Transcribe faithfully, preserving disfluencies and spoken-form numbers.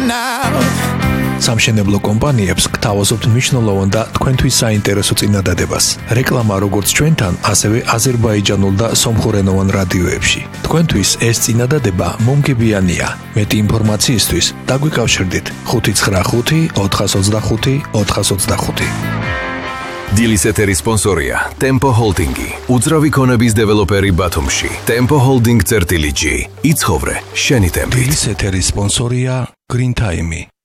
სამშენებლო კომპანიებს გთავაზობთ მნიშვნელოვან და თქვენთვის საინტერესო წინადადებას. რეკლამა როგორც ჩვენთან, ასევე აზერბაიჯანულ და სომხურენოვან რადიოებში. თქვენთვის ეს წინადადება მომგებიანია. მეტი ინფორმაციისთვის დაგვიკავშირდით ხუთი ცხრა ხუთი ოთხას ოცდახუთი ოთხას ოცდახუთი. დილის ეთერის სპონსორია Tempo Holding-ი, უძრავი ქონების დეველოპერი ბათუმში. Tempo Holding წერტილი G. იცხოვრე შენი ტემპით. დილის ეთერის სპონსორია Green Time-ი.